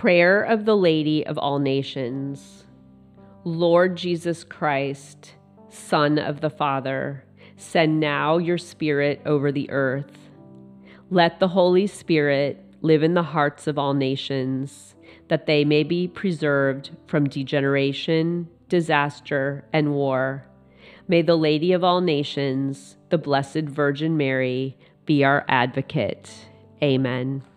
Prayer of the Lady of all Nations. Lord Jesus Christ, Son of the Father, send now your Spirit over the earth. Let the Holy Spirit live in the hearts of all nations, that they may be preserved from degeneration, disaster, and war. May the Lady of all Nations, the Blessed Virgin Mary, be our advocate. Amen.